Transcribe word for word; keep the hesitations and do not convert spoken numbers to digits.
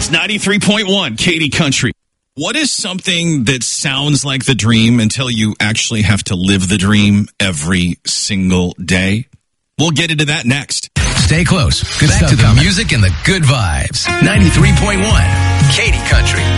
It's ninety-three point one Katy Country. What is something that sounds like the dream until you actually have to live the dream every single day? We'll get into that next. Stay close. Good Back to the coming. Music and the good vibes. ninety-three point one Katy Country.